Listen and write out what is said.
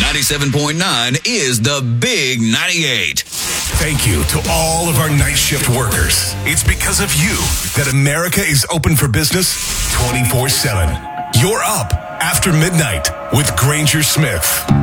97.9 is the Big 98. Thank you to all of our night shift workers. It's because of you that America is open for business 24/7. You're up after midnight with Granger Smith.